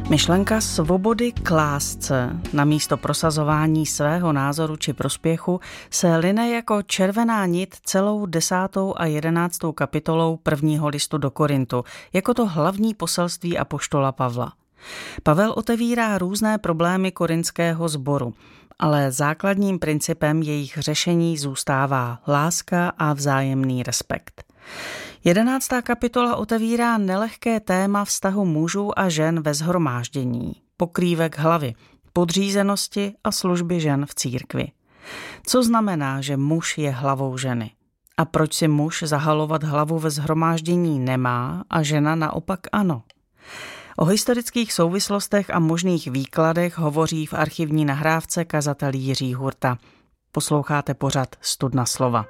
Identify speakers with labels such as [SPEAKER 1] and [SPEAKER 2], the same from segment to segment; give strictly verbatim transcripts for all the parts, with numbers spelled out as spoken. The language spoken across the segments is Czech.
[SPEAKER 1] Myšlenka svobody k lásce namísto prosazování svého názoru či prospěchu se line jako červená nit celou desátou a jedenáctou kapitolou prvního listu do Korintu, jako to hlavní poselství apoštola Pavla. Pavel otevírá různé problémy korinského sboru, ale základním principem jejich řešení zůstává láska a vzájemný respekt. Jedenáctá kapitola otevírá nelehké téma vztahu mužů a žen ve shromáždění, pokrývek hlavy, podřízenosti a služby žen v církvi. Co znamená, že muž je hlavou ženy? A proč si muž zahalovat hlavu ve shromáždění nemá a žena naopak ano? O historických souvislostech a možných výkladech hovoří v archivní nahrávce kazatel Jiří Hurta. Posloucháte pořad Studna slova.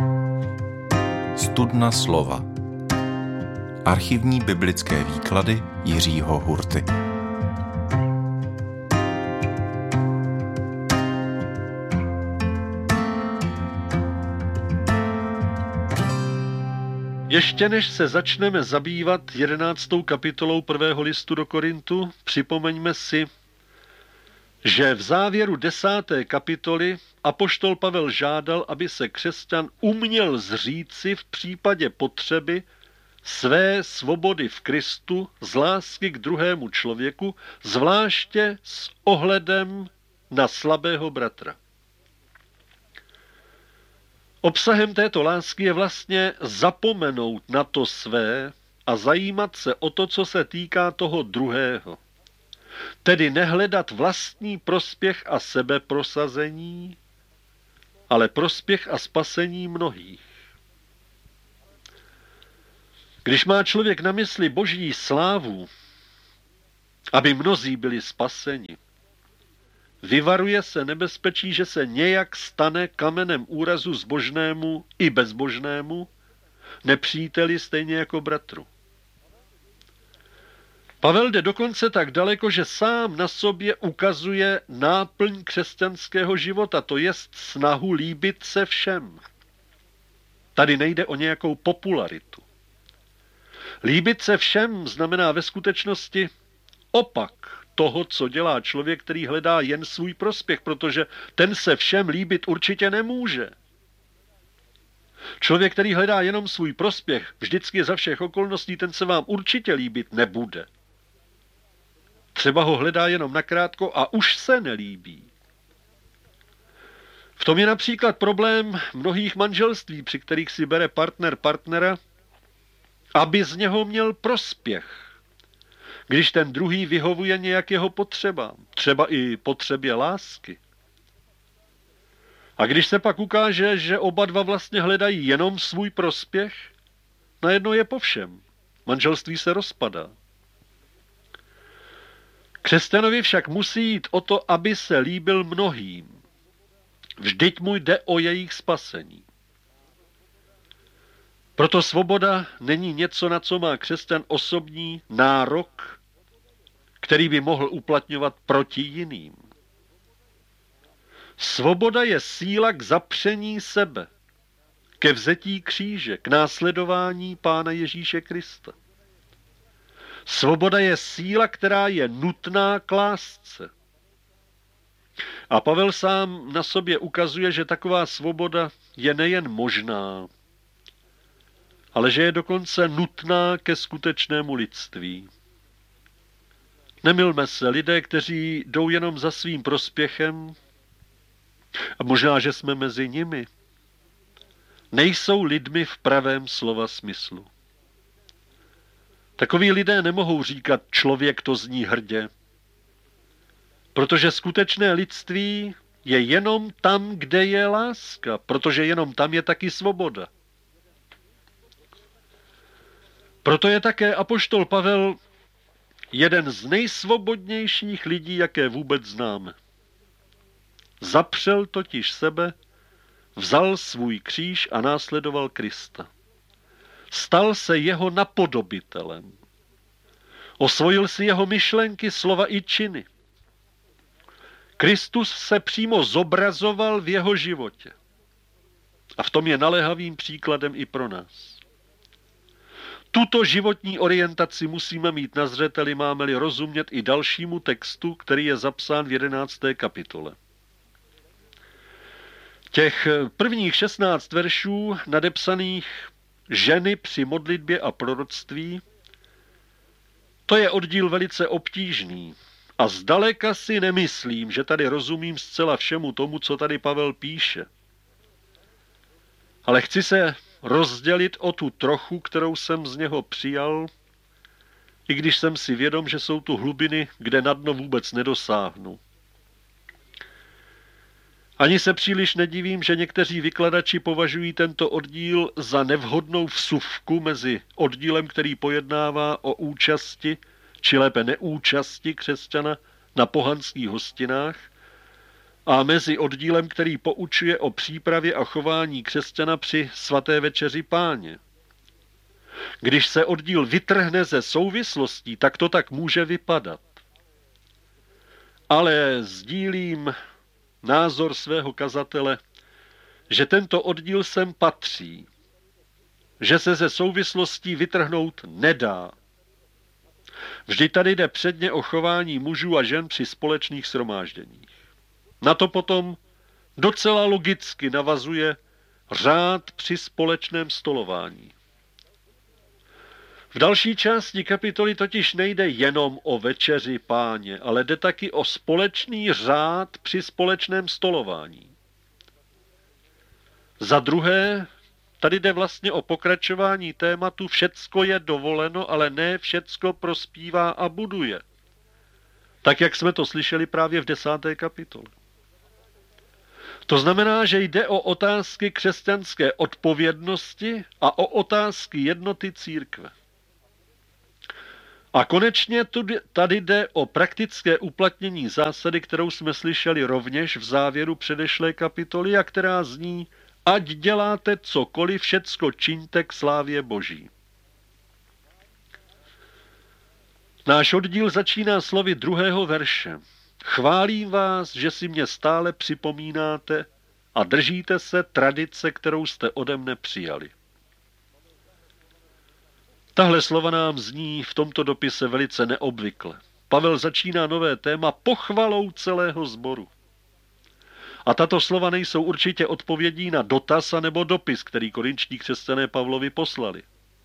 [SPEAKER 2] Studna slova. Archivní biblické výklady Jiřího Hurty.
[SPEAKER 3] Ještě než se začneme zabývat jedenáctou kapitolou prvého listu do Korintu, připomeňme si, že v závěru desáté kapitoly apoštol Pavel žádal, aby se křesťan uměl zříci v případě potřeby své svobody v Kristu z lásky k druhému člověku, zvláště s ohledem na slabého bratra. Obsahem této lásky je vlastně zapomenout na to své a zajímat se o to, co se týká toho druhého. Tedy nehledat vlastní prospěch a sebeprosazení, ale prospěch a spasení mnohých. Když má člověk na mysli boží slávu, aby mnozí byli spaseni, vyvaruje se nebezpečí, že se nějak stane kamenem úrazu zbožnému i bezbožnému, nepříteli stejně jako bratru. Pavel jde dokonce tak daleko, že sám na sobě ukazuje náplň křesťanského života, to jest snahu líbit se všem. Tady nejde o nějakou popularitu. Líbit se všem znamená ve skutečnosti opak toho, co dělá člověk, který hledá jen svůj prospěch, protože ten se všem líbit určitě nemůže. Člověk, který hledá jenom svůj prospěch, vždycky za všech okolností, ten se vám určitě líbit nebude. Třeba ho hledá jenom nakrátko a už se nelíbí. V tom je například problém mnohých manželství, při kterých si bere partner partnera, aby z něho měl prospěch. Když ten druhý vyhovuje nějak jeho potřebám, třeba i potřebě lásky. A když se pak ukáže, že oba dva vlastně hledají jenom svůj prospěch, najednou je po všem. Manželství se rozpadá. Křesťanovi však musí jít o to, aby se líbil mnohým. Vždyť mu jde o jejich spasení. Proto svoboda není něco, na co má křesťan osobní nárok, který by mohl uplatňovat proti jiným. Svoboda je síla k zapření sebe, ke vzetí kříže, k následování Pána Ježíše Krista. Svoboda je síla, která je nutná k lásce. A Pavel sám na sobě ukazuje, že taková svoboda je nejen možná, ale že je dokonce nutná ke skutečnému lidství. Nemylme se, lidé, kteří jdou jenom za svým prospěchem, a možná, že jsme mezi nimi, nejsou lidmi v pravém slova smyslu. Takoví lidé nemohou říkat, člověk to zní hrdě, protože skutečné lidství je jenom tam, kde je láska, protože jenom tam je taky svoboda. Proto je také apoštol Pavel jeden z nejsvobodnějších lidí, jaké vůbec známe. Zapřel totiž sebe, vzal svůj kříž a následoval Krista. Stal se jeho napodobitelem. Osvojil si jeho myšlenky, slova i činy. Kristus se přímo zobrazoval v jeho životě. A v tom je naléhavým příkladem i pro nás. Tuto životní orientaci musíme mít na zřeteli, máme-li rozumět i dalšímu textu, který je zapsán v jedenácté kapitole. Těch prvních šestnáct veršů nadepsaných ženy při modlitbě a proroctví, to je oddíl velice obtížný. A zdaleka si nemyslím, že tady rozumím zcela všemu tomu, co tady Pavel píše. Ale chci se rozdělit o tu trochu, kterou jsem z něho přijal, i když jsem si vědom, že jsou tu hlubiny, kde na dno vůbec nedosáhnu. Ani se příliš nedivím, že někteří vykladači považují tento oddíl za nevhodnou vsuvku mezi oddílem, který pojednává o účasti, či lépe neúčasti křesťana na pohanských hostinách, a mezi oddílem, který poučuje o přípravě a chování křesťana při svaté večeři Páně. Když se oddíl vytrhne ze souvislostí, tak to tak může vypadat. Ale sdílím názor svého kazatele, že tento oddíl sem patří, že se ze souvislostí vytrhnout nedá. Vždy tady jde předně o chování mužů a žen při společných shromážděních. Na to potom docela logicky navazuje řád při společném stolování. V další části kapitoly totiž nejde jenom o večeři Páně, ale jde taky o společný řád při společném stolování. Za druhé, tady jde vlastně o pokračování tématu všecko je dovoleno, ale ne všecko prospívá a buduje. Tak, jak jsme to slyšeli právě v desáté kapitole. To znamená, že jde o otázky křesťanské odpovědnosti a o otázky jednoty církve. A konečně tady jde o praktické uplatnění zásady, kterou jsme slyšeli rovněž v závěru předešlé kapitoly a která zní: ať děláte cokoliv, všecko čiňte k slávě Boží. Náš oddíl začíná slovy druhého verše. Chválím vás, že si mě stále připomínáte a držíte se tradice, kterou jste ode mne přijali. Tahle slova nám zní v tomto dopise velice neobvykle. Pavel začíná nové téma pochvalou celého sboru. A tato slova nejsou určitě odpovědí na dotaz anebo dopis, který korinští křesťané Pavlovi poslali.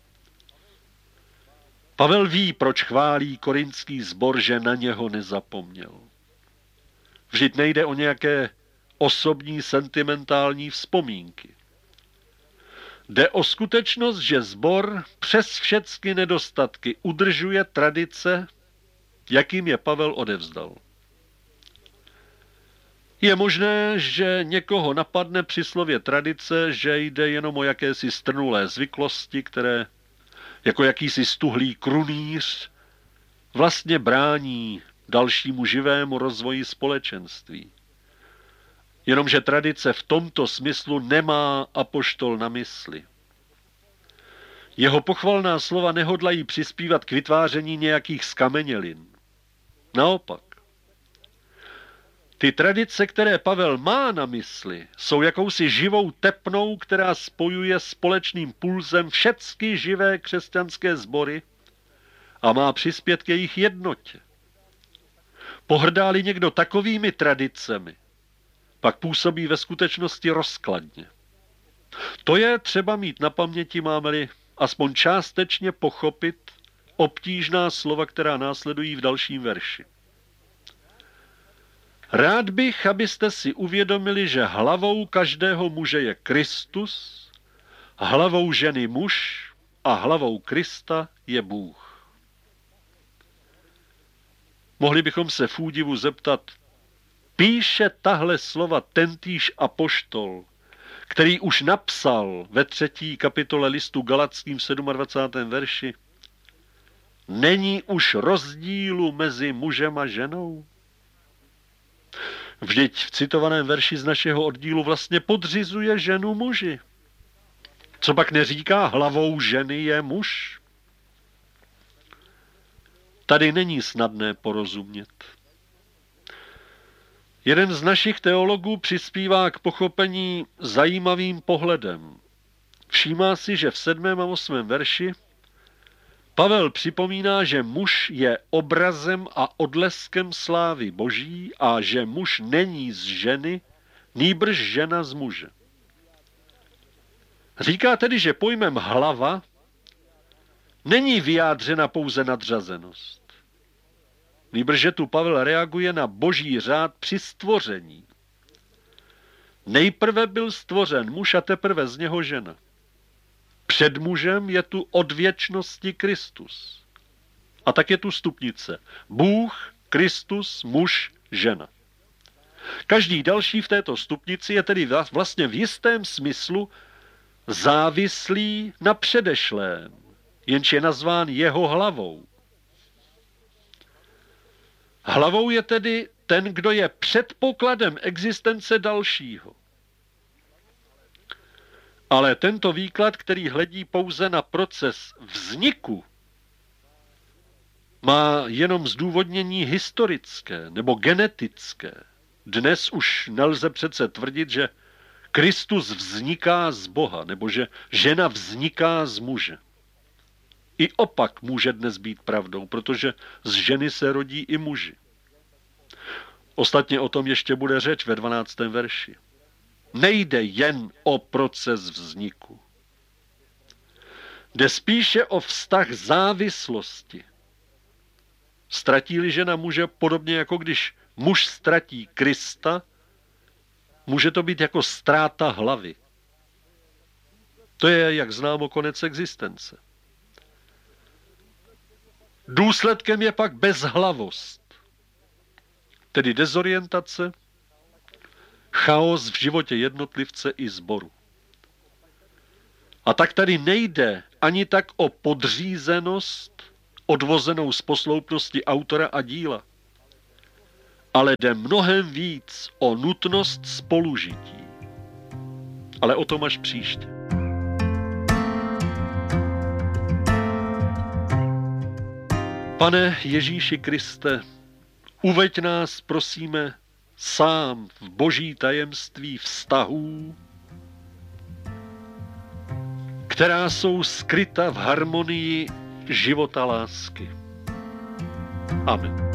[SPEAKER 3] Pavel ví, proč chválí korintský sbor, že na něho nezapomněl. Vždyť nejde o nějaké osobní sentimentální vzpomínky. Jde o skutečnost, že sbor přes všechny nedostatky udržuje tradice, jakým je Pavel odevzdal. Je možné, že někoho napadne při slově tradice, že jde jenom o jakési strnulé zvyklosti, které jako jakýsi stuhlý krunýř vlastně brání dalšímu živému rozvoji společenství. Jenomže tradice v tomto smyslu nemá apoštol na mysli. Jeho pochvalná slova nehodlají přispívat k vytváření nějakých skamenělin. Naopak. Ty tradice, které Pavel má na mysli, jsou jakousi živou tepnou, která spojuje společným pulzem všechny živé křesťanské sbory a má přispět k jejich jednotě. Pohrdá-li někdo takovými tradicemi, pak působí ve skutečnosti rozkladně. To je třeba mít na paměti, máme-li aspoň částečně pochopit obtížná slova, která následují v dalším verši. Rád bych, abyste si uvědomili, že hlavou každého muže je Kristus, hlavou ženy muž a hlavou Krista je Bůh. Mohli bychom se v údivu zeptat, píše tahle slova tentýž apoštol, který už napsal ve třetí kapitole listu Galatským dvacátém sedmém verši, není už rozdílu mezi mužem a ženou? Vždyť v citovaném verši z našeho oddílu vlastně podřizuje ženu muži. Co pak neříká, hlavou ženy je muž? Tady není snadné porozumět. Jeden z našich teologů přispívá k pochopení zajímavým pohledem. Všímá si, že v sedmém a osmém verši Pavel připomíná, že muž je obrazem a odleskem slávy Boží a že muž není z ženy, nýbrž žena z muže. Říká tedy, že pojmem hlava není vyjádřena pouze nadřazenost. Nýbrž, že tu Pavel reaguje na Boží řád při stvoření. Nejprve byl stvořen muž a teprve z něho žena. Před mužem je tu od věčnosti Kristus. A tak je tu stupnice. Bůh, Kristus, muž, žena. Každý další v této stupnici je tedy vlastně v jistém smyslu závislý na předešlém, jenž je nazván jeho hlavou. Hlavou je tedy ten, kdo je předpokladem existence dalšího. Ale tento výklad, který hledí pouze na proces vzniku, má jenom zdůvodnění historické nebo genetické. Dnes už nelze přece tvrdit, že Kristus vzniká z Boha, nebo že žena vzniká z muže. I opak může dnes být pravdou, protože z ženy se rodí i muži. Ostatně o tom ještě bude řeč ve dvanáctém verši. Nejde jen o proces vzniku. Jde spíše o vztah závislosti. Ztratí-li žena muže podobně jako když muž ztratí Krista, může to být jako ztráta hlavy. To je, jak známo, konec existence. Důsledkem je pak bezhlavost, tedy dezorientace, chaos v životě jednotlivce i sboru. A tak tady nejde ani tak o podřízenost odvozenou z posloupnosti autora a díla, ale jde mnohem víc o nutnost spolužití. Ale o tom až příště. Pane Ježíši Kriste, uveď nás, prosíme, sám v boží tajemství vztahů, která jsou skryta v harmonii života lásky. Amen.